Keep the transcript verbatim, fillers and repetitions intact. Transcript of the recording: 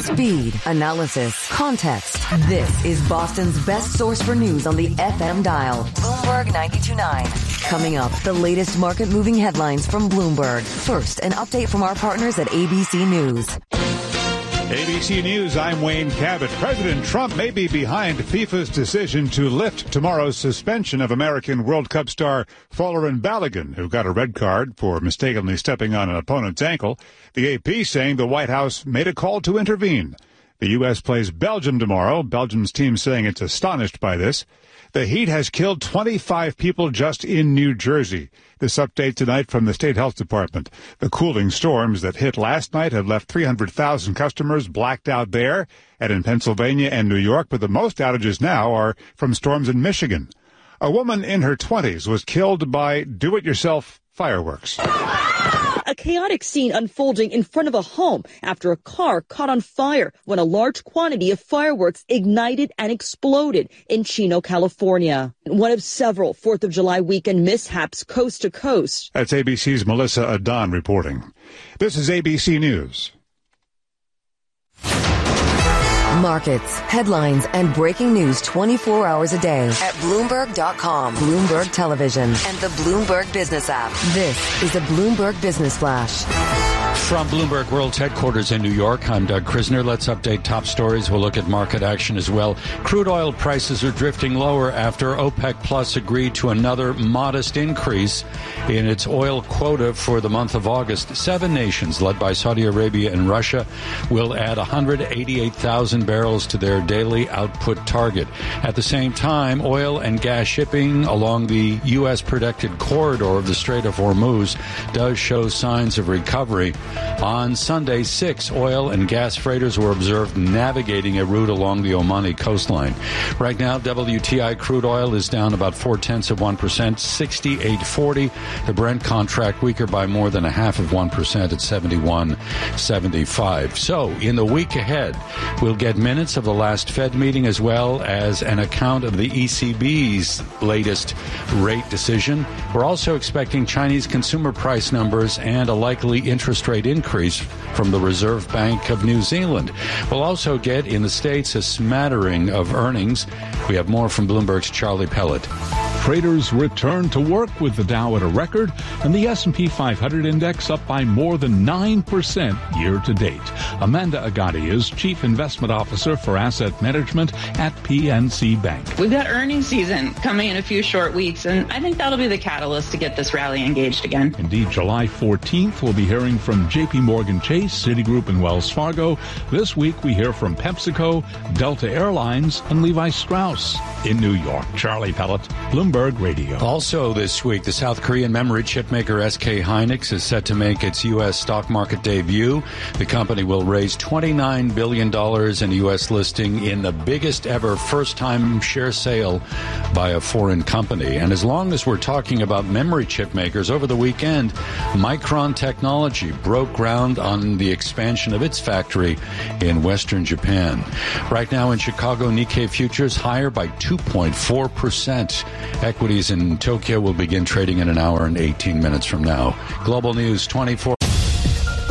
Speed, analysis, context. This is Boston's best source for news on the F M dial. Bloomberg ninety-two point nine. Coming up, the latest market-moving headlines from Bloomberg. First, an update from our partners at A B C News. A B C News, I'm Wayne Cabot. President Trump may be behind FIFA's decision to lift tomorrow's suspension of American World Cup star Folarin Balogun, who got a red card for mistakenly stepping on an opponent's ankle. The A P saying the White House made a call to intervene. The U S plays Belgium tomorrow. Belgium's team saying it's astonished by this. The heat has killed twenty-five people just in New Jersey. This update tonight from the State Health Department. The cooling storms that hit last night have left three hundred thousand customers blacked out there and in Pennsylvania and New York, but the most outages now are from storms in Michigan. A woman in her twenties was killed by do-it-yourself fireworks. A chaotic scene unfolding in front of a home after a car caught on fire when a large quantity of fireworks ignited and exploded in Chino, California. One of several fourth of July weekend mishaps coast to coast. That's A B C's Melissa Adon reporting. This is A B C News. Markets, headlines, and breaking news twenty-four hours a day at Bloomberg dot com, Bloomberg Television, and the Bloomberg Business app. This is a Bloomberg Business Flash. From Bloomberg World's headquarters in New York, I'm Doug Krisner. Let's update top stories. We'll look at market action as well. Crude oil prices are drifting lower after OPEC Plus agreed to another modest increase in its oil quota for the month of August. Seven nations, led by Saudi Arabia and Russia, will add one hundred eighty-eight thousand barrels to their daily output target. At the same time, oil and gas shipping along the U S protected corridor of the Strait of Hormuz does show signs of recovery. On Sunday, six oil and gas freighters were observed navigating a route along the Omani coastline. Right now, W T I crude oil is down about four-tenths of one percent, sixty-eight forty. The Brent contract weaker by more than a half of one percent at seventy-one seventy-five. So, in the week ahead, we'll get minutes of the last Fed meeting as well as an account of the E C B's latest rate decision. We're also expecting Chinese consumer price numbers and a likely interest rate increase from the Reserve Bank of New Zealand. We'll also get in the States a smattering of earnings. We have more from Bloomberg's Charlie Pellet. Traders return to work with the Dow at a record and the S and P five hundred index up by more than nine percent year to date. Amanda Agati is Chief Investment Officer for Asset Management at P N C Bank. We've got earnings season coming in a few short weeks, and I think that'll be the catalyst to get this rally engaged again. Indeed, July fourteenth, we'll be hearing from J P Morgan Chase, Citigroup, and Wells Fargo. This week, we hear from PepsiCo, Delta Airlines, and Levi Strauss. In New York, Charlie Pellet, Bloomberg Radio. Also this week, the South Korean memory chip maker S K Hynix is set to make its U S stock market debut. The company will raise twenty-nine billion dollars in a U S listing in the biggest ever first-time share sale by a foreign company. And as long as we're talking about memory chip makers, over the weekend, Micron Technology broke ground on the expansion of its factory in western Japan. Right now in Chicago, Nikkei futures higher by two point four percent. Equities in Tokyo will begin trading in an hour and eighteen minutes from now. Global News twenty-four